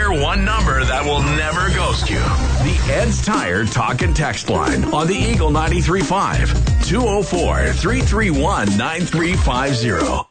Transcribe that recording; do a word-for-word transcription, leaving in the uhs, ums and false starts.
Tire one number that will never ghost you. The Ed's Tire talk and text line on the Eagle ninety-three point five. two oh four, three three one, nine three five zero.